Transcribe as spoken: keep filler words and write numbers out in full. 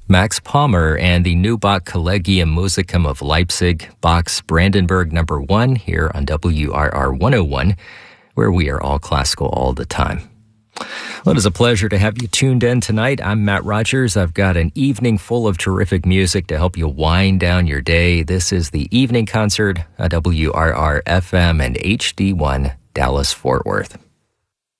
Max Palmer and the Neubach Collegium Musicum of Leipzig, Bach's Brandenburg number one here on W R R one oh one, where we are all classical all the time. Well, it is a pleasure to have you tuned in tonight. I'm Matt Rogers. I've got an evening full of terrific music to help you wind down your day. This is the Evening Concert at W R R F M and H D one Dallas Fort Worth.